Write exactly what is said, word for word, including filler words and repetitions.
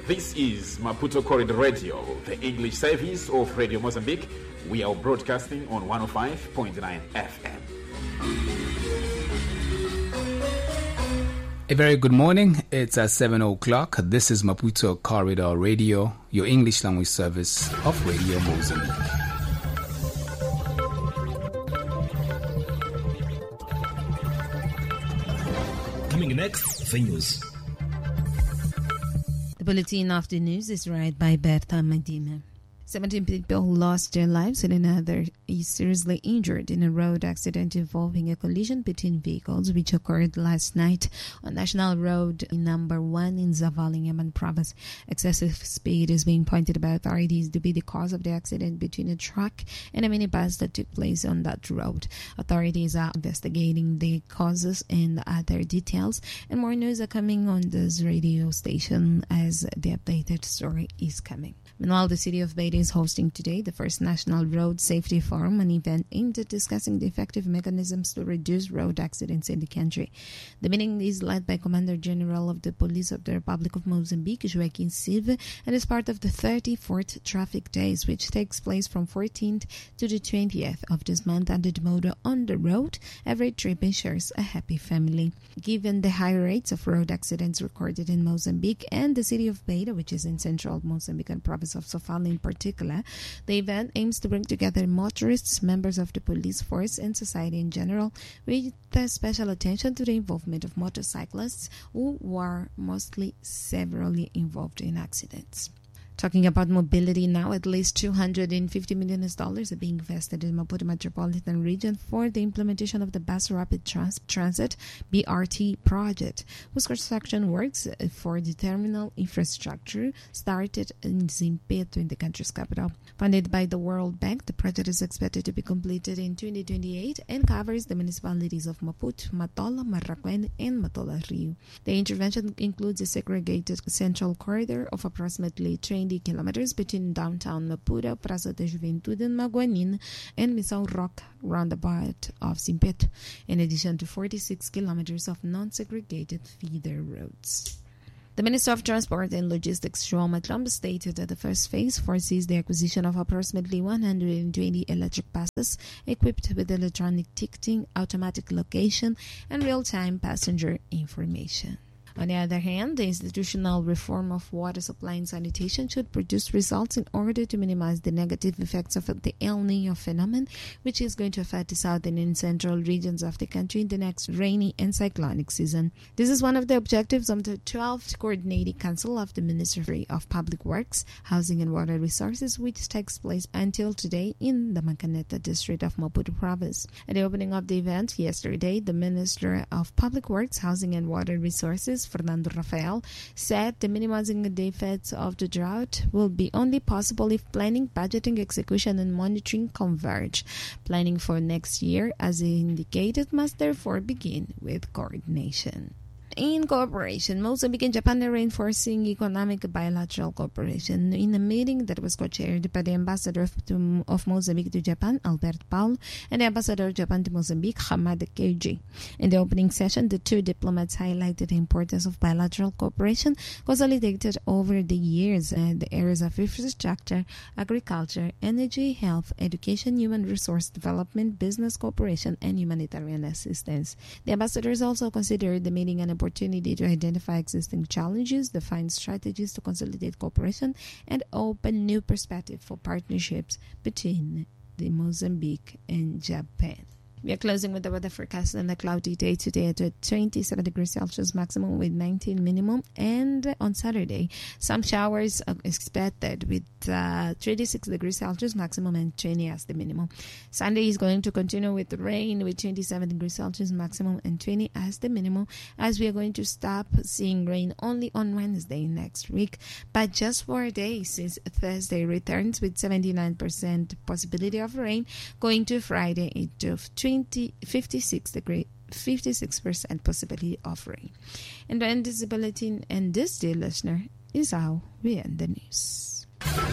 This is Maputo Corridor Radio, the English service of Radio Mozambique. We are broadcasting on one oh five point nine F M. A very good morning. It's at seven o'clock. This is Maputo Corridor Radio, your English language service of Radio Mozambique. Coming next, the news. The bulletin of the news is read by Berta Medina. seventeen people lost their lives and another is seriously injured in a road accident involving a collision between vehicles which occurred last night on National Road number one in Zavala, Yaman province. Excessive speed is being pointed by authorities to be the cause of the accident between a truck and a minibus that took place on that road. Authorities are investigating the causes and other details, and more news are coming on this radio station as the updated story is coming. Meanwhile, the city of Beira is hosting today the first National Road Safety Forum, an event aimed at discussing the effective mechanisms to reduce road accidents in the country. The meeting is led by Commander General of the Police of the Republic of Mozambique, Joaquim Silva, and is part of the thirty-fourth Traffic Days, which takes place from fourteenth to the twentieth of this month under the motto "On the Road, Every Trip Ensures a Happy Family." Given the high rates of road accidents recorded in Mozambique and the city of Beira, which is in central Mozambique and province of Sofala in particular, the event aims to bring together motorists, members of the police force, and society in general, with special attention to the involvement of motorcyclists who were mostly severely involved in accidents. Talking about mobility now, at least two hundred fifty million dollars are being invested in Maputo Metropolitan Region for the implementation of the Bus Rapid Trans- Transit B R T project, whose construction works for the terminal infrastructure started in Zimpeto in the country's capital. Funded by the World Bank, the project is expected to be completed in twenty twenty-eight and covers the municipalities of Maputo, Matola, Marraquém, and Matola Rio. The intervention includes a segregated central corridor of approximately twenty kilometers between downtown Maputo, Praça da Juventude in Maguanina, and Missão Rock roundabout of Zimpeto, in addition to forty-six kilometers of non-segregated feeder roads. The Minister of Transport and Logistics, João Matlamba, stated that the first phase foresees the acquisition of approximately one hundred twenty electric buses equipped with electronic ticketing, automatic location, and real-time passenger information. On the other hand, the institutional reform of water supply and sanitation should produce results in order to minimize the negative effects of the El Niño phenomenon, which is going to affect the southern and central regions of the country in the next rainy and cyclonic season. This is one of the objectives of the twelfth Coordinating Council of the Ministry of Public Works, Housing and Water Resources, which takes place until today in the Macaneta district of Maputo province. At the opening of the event yesterday, the Minister of Public Works, Housing and Water Resources, Fernando Rafael, said the minimizing the effects of the drought will be only possible if planning, budgeting, execution, and monitoring converge. Planning for next year, as indicated, must therefore begin with coordination. In cooperation, Mozambique and Japan are reinforcing economic bilateral cooperation in a meeting that was co-chaired by the Ambassador of, to, of Mozambique to Japan, Alberto Paulo, and the Ambassador of Japan to Mozambique, Hamada Keiji. In the opening session, the two diplomats highlighted the importance of bilateral cooperation consolidated over the years in the areas of infrastructure, agriculture, energy, health, education, human resource development, business cooperation, and humanitarian assistance. The ambassadors also considered the meeting an opportunity to identify existing challenges, define strategies to consolidate cooperation, and open new perspectives for partnerships between the Mozambique and Japan. We are closing with the weather forecast and a cloudy day today at twenty-seven degrees Celsius maximum with nineteen minimum, and on Saturday some showers are expected with uh, thirty-six degrees Celsius maximum and twenty as the minimum. Sunday is going to continue with rain with twenty-seven degrees Celsius maximum and twenty as the minimum, as we are going to stop seeing rain only on Wednesday next week, but just for a day, since Thursday returns with seventy-nine percent possibility of rain, going to Friday into fifty-six degree fifty-six percent possibility of rain. And the invisibility and this, dear listener, is how we end the news.